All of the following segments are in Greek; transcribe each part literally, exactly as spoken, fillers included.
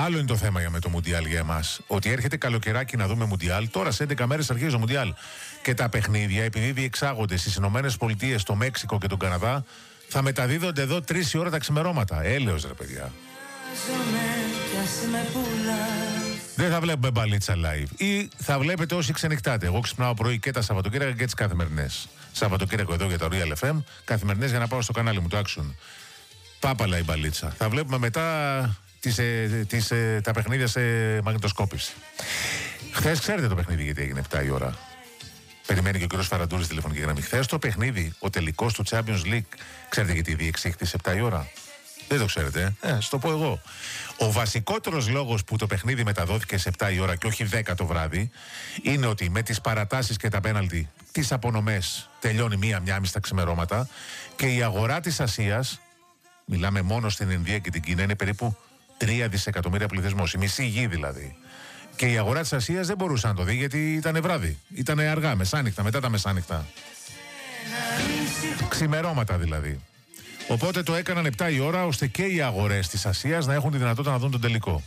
Άλλο είναι το θέμα για με το Μουντιάλ για εμάς. Ότι έρχεται καλοκαιράκι να δούμε Μουντιάλ. Τώρα σε έντεκα μέρες αρχίζει το Μουντιάλ. Και τα παιχνίδια, επειδή διεξάγονται στις Ηνωμένες Πολιτείες, το Μέξικο και τον Καναδά, θα μεταδίδονται εδώ τρεις η ώρα τα ξημερώματα. Έλεος ρε παιδιά. Δεν θα βλέπουμε μπαλίτσα live. Ή θα βλέπετε όσοι ξενυχτάτε. Εγώ ξυπνάω πρωί και τα Σαββατοκύριακα και τις καθημερινές. Σαββατοκύριακο εδώ για το Real εφ εμ. Καθημερινές για να πάω στο κανάλι μου, το Action. Πάπαλα η μπαλίτσα. Θα βλέπουμε μετά τις, ε, τις, ε, τα παιχνίδια σε μαγνητοσκόπηση. Χθες ξέρετε το παιχνίδι γιατί έγινε επτά η ώρα. Περιμένει και ο κ. Φαραντούρης τηλεφωνική γραμμή. Χθες το παιχνίδι, ο τελικός του Champions League, ξέρετε γιατί διεξήχθη σε επτά η ώρα. Δεν το ξέρετε, ε, σας το πω εγώ. Ο βασικότερος λόγος που το παιχνίδι μεταδόθηκε σε επτά η ώρα και όχι δέκα το βράδυ είναι ότι με τις παρατάσεις και τα πέναλτι, τις απονομές τελειώνει μία-μία μισή τα ξημερώματα και η αγορά της Ασίας, μιλάμε μόνο στην Ινδία και την Κίνα, είναι περίπου τρία δισεκατομμύρια πληθυσμός, η μισή γη δηλαδή. Και η αγορά της Ασίας δεν μπορούσε να το δει γιατί ήταν βράδυ, ήταν αργά, μεσάνυχτα, μετά τα μεσάνυχτα. Ξημερώματα δηλαδή. Οπότε το έκαναν επτά η ώρα ώστε και οι αγορές της Ασίας να έχουν τη δυνατότητα να δουν τον τελικό.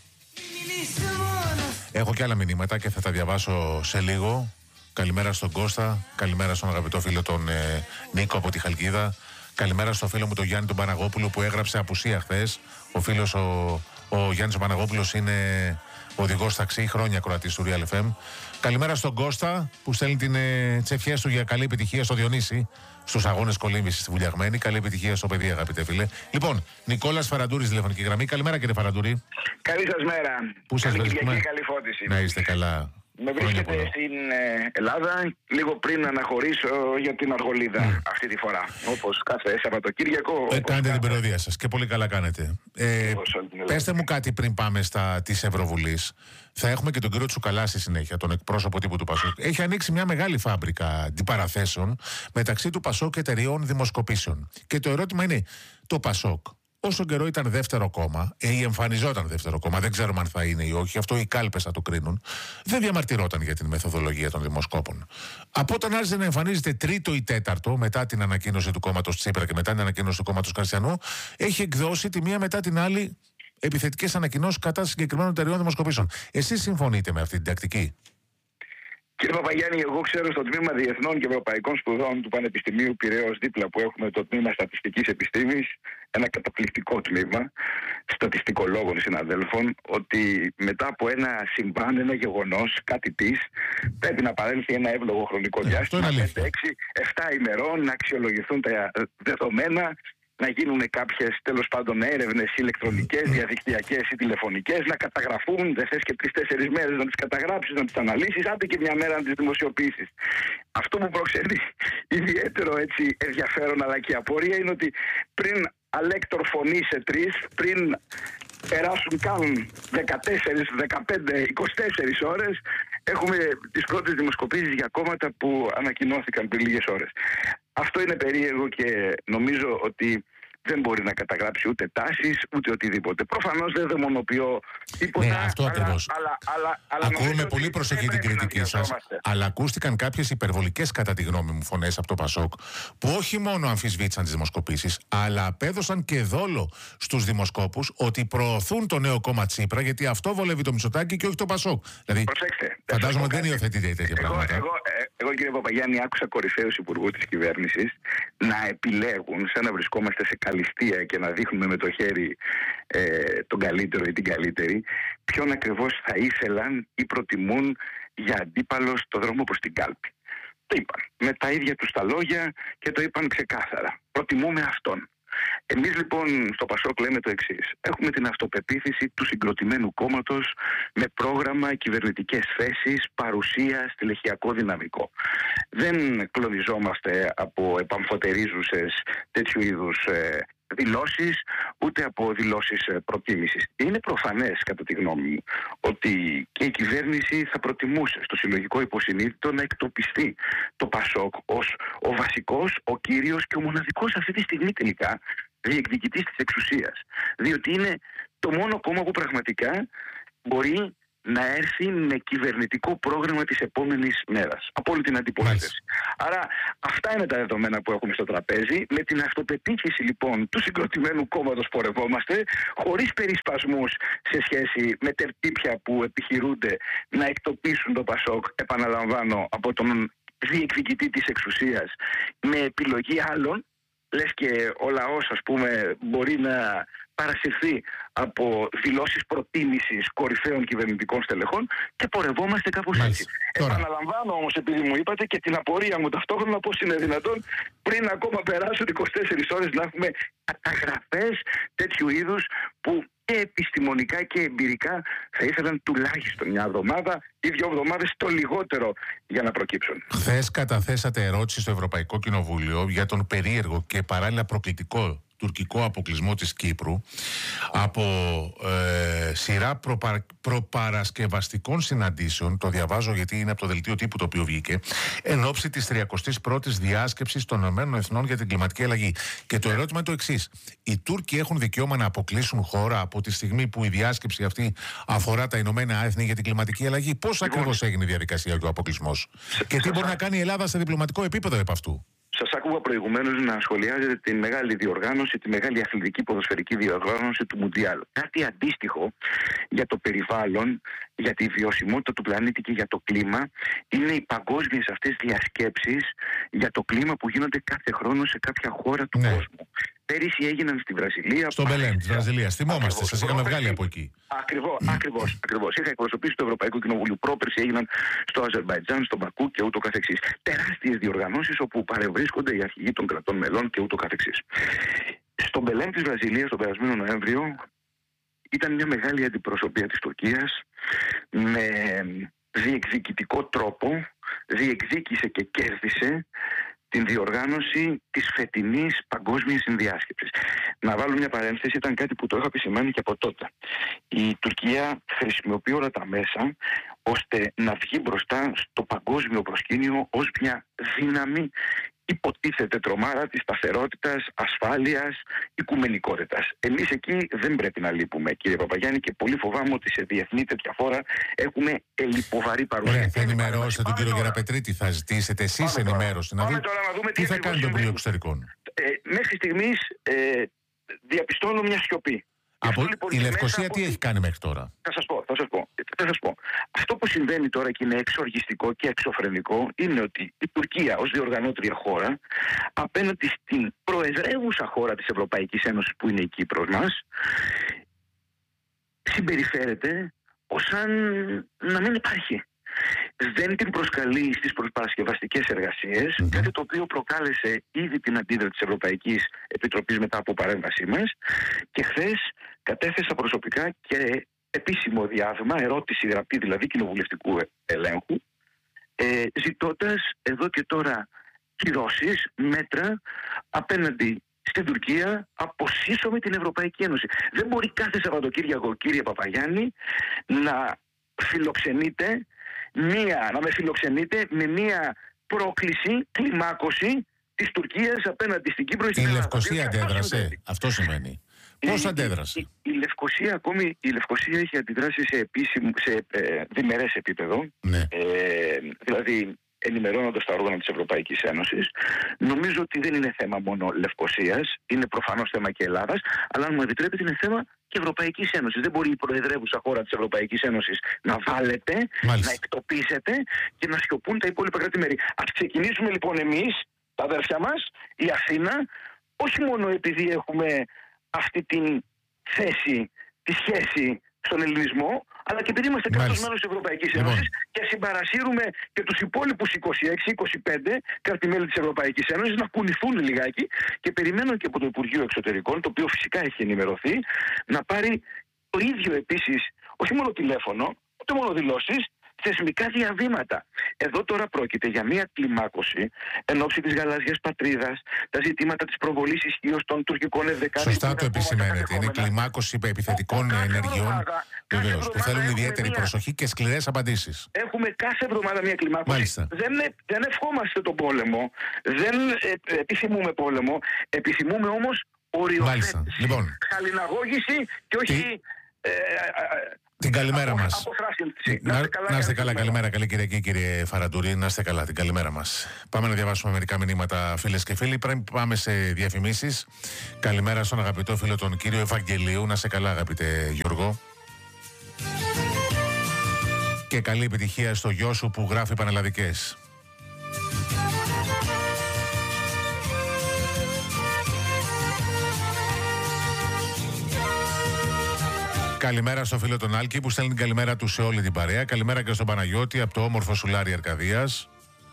Έχω και άλλα μηνύματα και θα τα διαβάσω σε λίγο. Καλημέρα στον Κώστα, καλημέρα στον αγαπητό φίλο τον ε, Νίκο από τη Χαλκίδα. Καλημέρα στο φίλο μου τον Γιάννη τον Παναγόπουλο που έγραψε απουσία χθες. Ο φίλος ο, ο Γιάννης ο Παναγόπουλος είναι οδηγός ταξί, χρόνια κροατής του Real εφ εμ. Καλημέρα στον Κώστα που στέλνει την ε, τσεφιές του για καλή επιτυχία στο Διονύση, στους αγώνες κολύμβησης στη Βουλιαγμένη. Καλή επιτυχία στο παιδί, αγαπητέ φίλε. Λοιπόν, Νικόλας Φαραντούρης, τηλεφωνική γραμμή. Καλημέρα κύριε Φαραντούρη. Καλή σας μέρα. Πού σας βρίσκουμε? Καλή φώτιση. Να είστε καλά. Με βρίσκεται στην ε, Ελλάδα λίγο πριν αναχωρήσω για την Αργολίδα mm. αυτή τη φορά. Όπως κάθε Σαββατοκύριακο. Ε, κάνετε την περιοδία σας και πολύ καλά κάνετε. Ε, πέστε μου κάτι πριν πάμε στα της Ευρωβουλής. Θα έχουμε και τον κύριο Τσουκαλά στη συνέχεια, τον εκπρόσωπο τύπου του Πασόκ. Έχει ανοίξει μια μεγάλη φάμπρικα αντιπαραθέσεων μεταξύ του Πασόκ και εταιρεών δημοσκοπήσεων. Και το ερώτημα είναι, το Πασόκ όσο καιρό ήταν δεύτερο κόμμα, ή εμφανιζόταν δεύτερο κόμμα, δεν ξέρουμε αν θα είναι ή όχι, αυτό οι κάλπες θα το κρίνουν, δεν διαμαρτυρόταν για την μεθοδολογία των δημοσκόπων. Από όταν άρχισε να εμφανίζεται τρίτο ή τέταρτο, μετά την ανακοίνωση του κόμματος Τσίπρα και μετά την ανακοίνωση του κόμματος Καρσιανού, έχει εκδώσει τη μία μετά την άλλη επιθετικές ανακοινώσεις κατά συγκεκριμένων εταιρεών δημοσκοπήσεων. Εσείς συμφωνείτε με αυτή την τακτική? Κύριε Παπαγιάννη, εγώ ξέρω στο τμήμα Διεθνών και Ευρωπαϊκών Σπουδών του Πανεπιστημίου Πειραιώς, δίπλα που έχουμε το τμήμα Στατιστικής Επιστήμης, ένα καταπληκτικό τμήμα στατιστικολόγων συναδέλφων, ότι μετά από ένα συμβάν, ένα γεγονός, κάτι της, πρέπει να παρέλθει ένα εύλογο χρονικό διάστημα, πέντε, έξι, επτά ημερών, να αξιολογηθούν τα δεδομένα, να γίνουν κάποιες τέλος πάντων έρευνες ηλεκτρονικές, διαδικτυακές ή τηλεφωνικές, να καταγραφούν, δεν θες και τρεις-τέσσερις μέρες να τις καταγράψεις, να τις αναλύσεις, άντε και μια μέρα να τις δημοσιοποιήσεις. Αυτό που προξενεί ιδιαίτερο έτσι ενδιαφέρον αλλά και απορία είναι ότι πριν αλέκτορ φωνή σε τρεις, πριν περάσουν καν δεκατέσσερις, δεκαπέντε, είκοσι τέσσερις ώρες, έχουμε τις πρώτες δημοσκοπήσεις για κόμματα που ανακοινώθηκαν πριν λίγες ώρες. Αυτό είναι περίεργο και νομίζω ότι δεν μπορεί να καταγράψει ούτε τάσεις ούτε οτιδήποτε. Προφανώς δεν δαιμονοποιώ τίποτα. Ναι, αυτό ακριβώς. Αλλά, αλλά, αλλά Ακούμε πολύ προσοχή την κριτική σας. Αλλά ακούστηκαν κάποιες υπερβολικές, κατά τη γνώμη μου, φωνές από το Πασόκ που όχι μόνο αμφισβήτησαν τις δημοσκοπήσεις, αλλά απέδωσαν και δόλο στους δημοσκόπους ότι προωθούν το νέο κόμμα Τσίπρα γιατί αυτό βολεύει το Μητσοτάκη και όχι το Πασόκ. Δηλαδή, προσέξτε, φαντάζομαι ότι δεν υιοθετείτε τέτοια εγώ, πράγματα. Εγώ, εγώ, εγώ, κύριε Παπαγιάννη, άκουσα κορυφαίους υπουργούς της κυβέρνησης να επιλέγουν, σαν να βρισκόμαστε σε καλυστία και να δείχνουμε με το χέρι ε, τον καλύτερο ή την καλύτερη, ποιον ακριβώς θα ήθελαν ή προτιμούν για αντίπαλο στο δρόμο προς την κάλπη. Το είπαν με τα ίδια τους τα λόγια και το είπαν ξεκάθαρα. Προτιμούμε αυτόν. Εμείς λοιπόν στο Πασόκ λέμε το εξής. Έχουμε την αυτοπεποίθηση του συγκροτημένου κόμματος με πρόγραμμα, κυβερνητικές θέσεις, παρουσία, στελεχειακό δυναμικό. Δεν κλωδιζόμαστε από επαμφωτερίζουσες τέτοιου είδους ε, δηλώσεις, ούτε από δηλώσεις προτίμησης. Είναι προφανές, κατά τη γνώμη μου, ότι και η κυβέρνηση θα προτιμούσε στο συλλογικό υποσυνείδητο να εκτοπιστεί το Πασόκ ως ο βασικός, ο κύριος και ο μοναδικός αυτή τη στιγμή τελικά διεκδικητής της εξουσίας. Διότι είναι το μόνο κόμμα που πραγματικά μπορεί να έρθει με κυβερνητικό πρόγραμμα της επόμενης μέρας από όλη την αντιπολίτευση. Άρα αυτά είναι τα δεδομένα που έχουμε στο τραπέζι. Με την αυτοπεποίθηση λοιπόν του συγκροτημένου κόμματος πορευόμαστε, χωρίς περισπασμούς σε σχέση με τερτύπια που επιχειρούνται να εκτοπίσουν το Πασόκ, επαναλαμβάνω, από τον διεκδικητή της εξουσίας, με επιλογή άλλων. Λες και ο λαός, ας πούμε, μπορεί να παρασυρθεί από δηλώσεις προτίμησης κορυφαίων κυβερνητικών στελεχών και πορευόμαστε κάπως έτσι. Τώρα. Επαναλαμβάνω όμως, επειδή μου είπατε, και την απορία μου ταυτόχρονα, πώς είναι δυνατόν πριν ακόμα περάσουν είκοσι τέσσερις ώρες να έχουμε καταγραφές τέτοιου είδους που και επιστημονικά και εμπειρικά θα ήθελαν τουλάχιστον μια εβδομάδα ή δύο εβδομάδες το λιγότερο για να προκύψουν. Χθες καταθέσατε ερώτηση στο Ευρωπαϊκό Κοινοβούλιο για τον περίεργο και παράλληλα προκλητικό τουρκικό αποκλεισμό της Κύπρου από ε, σειρά προπα, προπαρασκευαστικών συναντήσεων, το διαβάζω γιατί είναι από το δελτίο τύπου το οποίο βγήκε, εν ώψη της τριαντής πρώτης διάσκεψης των ΗΠΑ για την κλιματική αλλαγή. Και το ερώτημα είναι το εξής: οι Τούρκοι έχουν δικαίωμα να αποκλείσουν χώρα από τη στιγμή που η διάσκεψη αυτή αφορά τα Ηνωμένα Έθνη για την κλιματική αλλαγή? Πώς ακριβώς έγινε η διαδικασία και ο αποκλεισμός? Και τι μπορεί να κάνει η Ελλάδα σε διπλωματικό επίπεδο επ' αυτού? Σας άκουγα προηγουμένως να σχολιάζετε τη μεγάλη διοργάνωση, τη μεγάλη αθλητική ποδοσφαιρική διοργάνωση του Μουντιάλ. Κάτι αντίστοιχο για το περιβάλλον, για τη βιωσιμότητα του πλανήτη και για το κλίμα είναι οι παγκόσμιες αυτές διασκέψεις για το κλίμα που γίνονται κάθε χρόνο σε κάποια χώρα του ναι. κόσμου. Πέρυσι έγιναν στη Βραζιλία. Στο Μπελέμ της Βραζιλίας. Θυμόμαστε, σας είχαμε βγάλει από εκεί. Ακριβώς, ακριβώς, ακριβώς. Είχα εκπροσωπήσει το Ευρωπαϊκό Κοινοβούλιο. Πρόπερσι έγιναν στο Αζερμπαϊτζάν, στο Μπακού και ούτω καθεξής. Τεράστιες διοργανώσεις όπου παρευρίσκονται οι αρχηγοί των κρατών μελών και ούτω καθεξής. Στο Μπελέμ της Βραζιλίας τον περασμένο Νοέμβριο ήταν μια μεγάλη αντιπροσωπεία της Τουρκίας με διεκδικητικό τρόπο, διεκδίκησε και κέρδισε την διοργάνωση της φετινής παγκόσμιας συνδιάσκεψης. Να βάλω μια παρένθεση, ήταν κάτι που το είχα επισημάνει και από τότε. Η Τουρκία χρησιμοποιεί όλα τα μέσα ώστε να βγει μπροστά στο παγκόσμιο προσκήνιο ως μια δύναμη, υποτίθεται τρομάρα της σταθερότητας, ασφάλειας, οικουμενικότητας. Εμείς εκεί δεν πρέπει να λείπουμε, κύριε Παπαγιάννη, και πολύ φοβάμαι ότι σε διεθνή τέτοια φόρα έχουμε ελλειποβαρή παρουσία. Ωραία, θα ενημερώσετε τον κύριο Γεραπετρίτη, θα ζητήσετε εσείς ενημέρωση να, δει... να δούμε τι, τι θα κάνει το Υπουργείο Εξωτερικών. Ε, μέχρι στιγμής ε, διαπιστώνω μια σιωπή. Από λοιπόν, η Λευκοσία τι από... έχει κάνει μέχρι τώρα? Θα σας πω, θα σας πω, θα σας πω. Αυτό που συμβαίνει τώρα και είναι εξοργιστικό και εξωφρενικό είναι ότι η Τουρκία ως διοργανώτρια χώρα απέναντι στην προεδρεύουσα χώρα της Ευρωπαϊκής Ένωσης που είναι η Κύπρος μας συμπεριφέρεται ως αν να μην υπάρχει. Δεν την προσκαλεί στις προπαρασκευαστικές εργασίες, mm-hmm. κάτι το οποίο προκάλεσε ήδη την αντίδραση της Ευρωπαϊκής Επιτροπής μετά από παρέμβασή μας, και χθες κατέθεσα προσωπικά και επίσημο διάβημα, ερώτηση γραπτή δηλαδή κοινοβουλευτικού ελέγχου, ε, ζητώντας εδώ και τώρα κυρώσεις, μέτρα απέναντι στην Τουρκία, αποσύσσομαι την Ευρωπαϊκή Ένωση. Δεν μπορεί κάθε Σαββατοκύριακο, κύριε Παπαγιάννη, να φιλοξενείτε Μία, να με φιλοξενείτε με μία πρόκληση, κλιμάκωση της Τουρκίας απέναντι στην Κύπρο. Η Λευκοσία αντέδρασε. Αυτό σημαίνει. Πώς αντέδρασε? Η, η, η, Λευκοσία ακόμη, η Λευκοσία έχει αντιδράσει σε, επίσημο, σε ε, διμερές επίπεδο. Ναι. Ε, δηλαδή ενημερώνοντας τα όργανα της Ευρωπαϊκής Ένωσης. Νομίζω ότι δεν είναι θέμα μόνο Λευκοσίας, είναι προφανώς θέμα και Ελλάδας, αλλά αν μου επιτρέπετε είναι θέμα και Ευρωπαϊκής Ένωσης. Δεν μπορεί η προεδρεύουσα χώρα της Ευρωπαϊκής Ένωσης να βάλετε, Μάλιστα. να εκτοπίσετε και να σιωπούν τα υπόλοιπα κράτη-μέρη. Ας ξεκινήσουμε λοιπόν εμείς, τα αδέρφια μας, η Αθήνα, όχι μόνο επειδή έχουμε αυτή την θέση, τη σχέση στον ελληνισμό, αλλά και επειδή είμαστε κράτος μέλος της Ευρωπαϊκής Ένωσης λοιπόν. και συμπαρασύρουμε και τους υπόλοιπους είκοσι έξι είκοσι πέντε κράτη-μέλη της Ευρωπαϊκής Ένωσης να κουνηθούν λιγάκι, και περιμένω και από το Υπουργείο Εξωτερικών, το οποίο φυσικά έχει ενημερωθεί, να πάρει το ίδιο επίσης, όχι μόνο τηλέφωνο, ούτε μόνο δηλώσεις, θεσμικά διαβήματα. Εδώ τώρα πρόκειται για μια κλιμάκωση εν ώψη της γαλάζιας πατρίδας, τα ζητήματα της προβολής ισχύως των τουρκικών εφ δεκάδες. Σωστά το επισημαίνετε. Είναι κλιμάκωση επιθετικών ενεργειών, βεβαίως, που θέλουν ιδιαίτερη μια... προσοχή και σκληρές απαντήσεις. Έχουμε κάθε εβδομάδα μια κλιμάκωση. Δεν, δεν ευχόμαστε τον πόλεμο, δεν ε, επιθυμούμε πόλεμο, επιθυμούμε όμως οριοθέτηση, λοιπόν. χαλιναγώγηση και όχι... Ε, την καλημέρα μας. Να είστε καλά, να είστε καλά. Καλημέρα, καλή Κυριακή, κύριε Φαραντούρη. Να είστε καλά, την καλημέρα μας. Πάμε να διαβάσουμε μερικά μηνύματα, φίλες και φίλοι. Πριν πάμε σε διαφημίσεις, καλημέρα στον αγαπητό φίλο τον κύριο Ευαγγελίου. Να είστε καλά, αγαπητέ Γιώργο. Και καλή επιτυχία στο γιο σου που γράφει πανελλαδικές. Καλημέρα στο φίλο τον Άλκη που στέλνει την καλημέρα του σε όλη την παρέα. Καλημέρα και στον Παναγιώτη από το όμορφο Σουλάρι Αρκαδίας.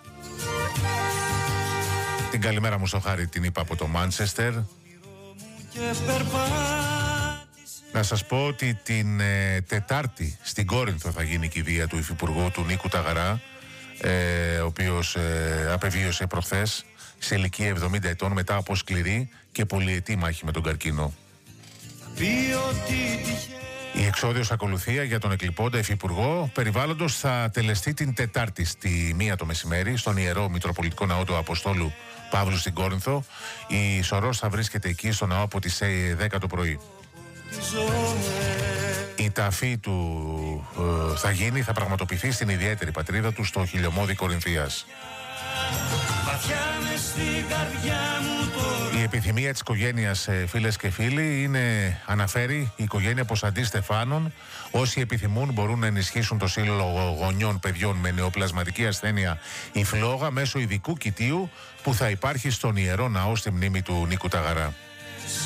Την καλημέρα μου στο Χάρη την είπα από το Μάντσεστερ. Να σας πω ότι την ε, Τετάρτη στην Κόρινθο θα γίνει η κηδεία του Υφυπουργού του Νίκου Ταγαρά, ε, ο οποίος ε, απεβίωσε προχθές σε ηλικία εβδομήντα ετών μετά από σκληρή και πολυετή μάχη με τον καρκίνο. Η εξόδιος ακολουθία για τον εκλειπώντα Υφυπουργό Περιβάλλοντος θα τελεστεί την Τετάρτη στη μία το μεσημέρι στον Ιερό Μητροπολιτικό Ναό του Αποστόλου Παύλου στην Κόρινθο. Η σωρός θα βρίσκεται εκεί στο ναό από τις δέκα το πρωί. Η ταφή του ε, θα γίνει, θα πραγματοποιηθεί στην ιδιαίτερη πατρίδα του στο Χιλιομώδη Κορινθίας. Η επιθυμία της οικογένειας, φίλες και φίλοι, είναι, αναφέρει η οικογένεια πως αντί Στεφάνων, όσοι επιθυμούν μπορούν να ενισχύσουν το σύλλογο γονιών παιδιών με νεοπλασματική ασθένεια η φλόγα μέσω ειδικού κοιτίου που θα υπάρχει στον Ιερό Ναό στη μνήμη του Νίκου Ταγαρά.